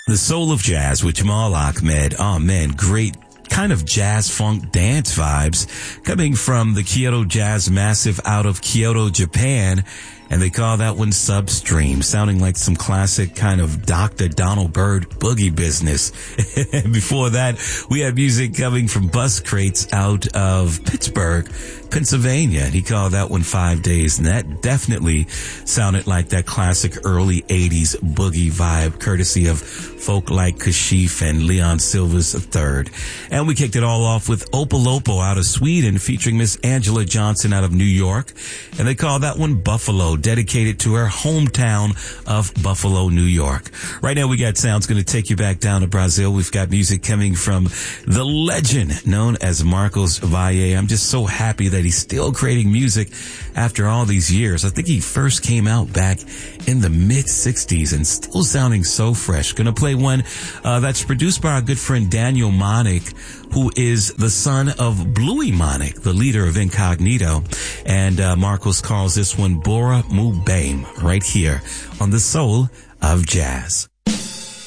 The Soul of Jazz with Jamal Ahmed. Oh man, great kind of jazz funk dance vibes coming from the Kyoto Jazz Massive out of Kyoto, Japan. And they call that one Substream, sounding like some classic kind of Dr. Donald Byrd boogie business. And before that, we had music coming from Bus Crates out of Pittsburgh, Pennsylvania. And he called that one 5 Days. And that definitely sounded like that classic early 80s boogie vibe, courtesy of folk like Kashif and Leon Silvers III. And we kicked it all off with Opolopo out of Sweden, featuring Miss Angela Johnson out of New York. And they call that one Buffalo, dedicated to her hometown of Buffalo, New York. Right now we got sounds going to take you back down to Brazil. We've got music coming from the legend known as Marcos Valle. I'm just so happy that he's still creating music after all these years. I think he first came out back in the mid-60s and still sounding so fresh. Going to play one that's produced by our good friend Daniel Monick, who is the son of Bluey Monick, the leader of Incognito. And Marcos calls this one Bora Mu Bame, right here on the Soul of Jazz.